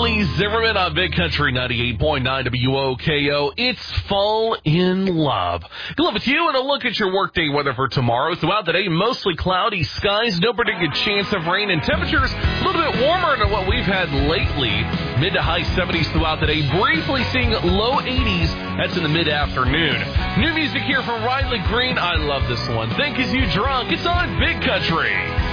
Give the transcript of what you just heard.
Lee Zimmerman on Big Country 98.9 WOKO. It's Fall in Love. Good love with you, and a look at your workday weather for tomorrow. Throughout the day, mostly cloudy skies, no predicted chance of rain, and temperatures a little bit warmer than what we've had lately. Mid to high 70s throughout the day, briefly seeing low 80s. That's in the mid-afternoon. New music here from Riley Green. I love this one. Think Is You Drunk. It's on Big Country.